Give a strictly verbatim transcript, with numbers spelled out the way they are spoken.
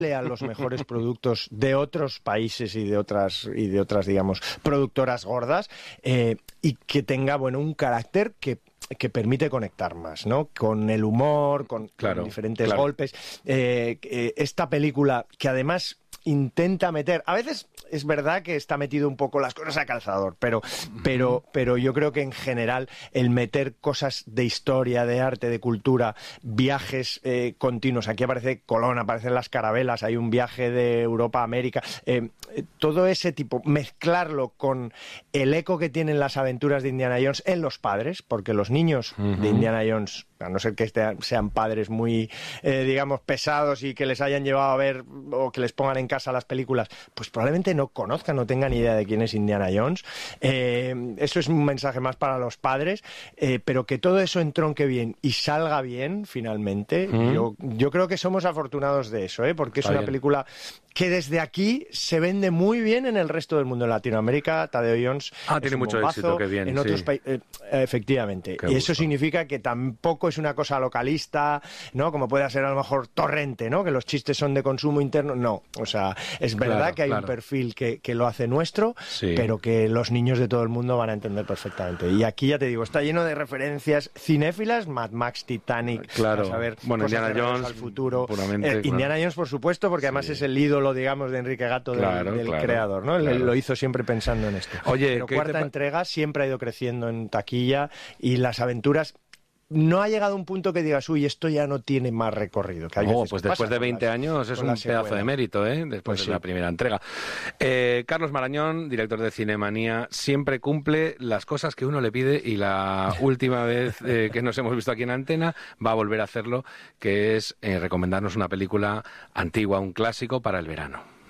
a los mejores productos de otros países y de otras, y de otras digamos, productoras gordas, eh, y que tenga, bueno, un carácter que que permite conectar más, ¿no? Con el humor, con, claro, con diferentes claro. golpes. Eh, eh, esta película, que además intenta meter, a veces es verdad que está metido un poco las cosas a calzador, pero, pero, pero yo creo que en general el meter cosas de historia, de arte, de cultura, viajes eh, continuos, aquí aparece Colón, aparecen las carabelas, hay un viaje de Europa a América, eh, todo ese tipo, mezclarlo con el eco que tienen las aventuras de Indiana Jones en los padres, porque los niños uh-huh. de Indiana Jones, a no ser que este, sean padres muy, eh, digamos, pesados y que les hayan llevado a ver o que les pongan en casa las películas, pues probablemente no conozcan, no tengan idea de quién es Indiana Jones. Eh, eso es un mensaje más para los padres, eh, pero que todo eso entronque bien y salga bien, finalmente, mm. yo, yo creo que somos afortunados de eso, ¿eh? Porque es Está una bien. película que desde aquí se vende muy bien en el resto del mundo. En Latinoamérica, Tadeo Jones ah, tiene mucho bombazo, éxito, qué bien. En otros sí. países, eh, efectivamente. Qué y eso gusto. significa que tampoco es una cosa localista, ¿no? Como puede ser a lo mejor Torrente, ¿no? Que los chistes son de consumo interno. No, o sea, es verdad claro, que hay claro. un perfil que, que lo hace nuestro, sí. pero que los niños de todo el mundo van a entender perfectamente. Y aquí, ya te digo, está lleno de referencias cinéfilas, Mad Max, Titanic, claro. a saber, bueno, Indiana Jones, al futuro. Puramente, eh, claro. Indiana Jones, por supuesto, porque sí. además es el ídolo, digamos, de Enrique Gato, claro, del, del claro, creador, ¿no? Claro. Lo hizo siempre pensando en esto. Oye, pero cuarta te... entrega siempre ha ido creciendo en taquilla y las aventuras... No ha llegado a un punto que digas, uy, esto ya no tiene más recorrido. Que hay oh, pues después de veinte las, años es un pedazo de mérito, ¿eh? Después pues de sí. la primera entrega. Eh, Carlos Marañón, director de Cinemanía, siempre cumple las cosas que uno le pide y la última vez eh, que nos hemos visto aquí en Antena va a volver a hacerlo, que es eh, recomendarnos una película antigua, un clásico para el verano.